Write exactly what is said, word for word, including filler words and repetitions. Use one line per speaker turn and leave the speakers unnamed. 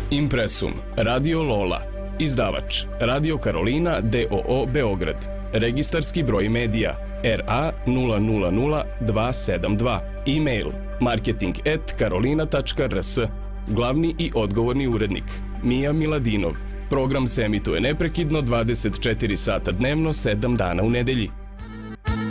Impresum, Radio Lola, izdavač, Radio Karolina d o o Beograd, registarski broj medija R A nula nula nula dva sedam dva, e-mail marketing at karolina tačka r s, glavni i odgovorni urednik Mija Miladinov. Program se emituje neprekidno dvadeset četiri sata dnevno, sedam dana u nedelji.